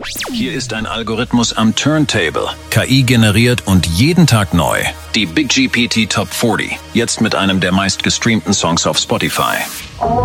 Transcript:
Hier ist ein Algorithmus am Turntable. KI generiert und jeden Tag neu. Die Big GPT Top 40. Jetzt mit einem der meistgestreamten Songs auf Spotify.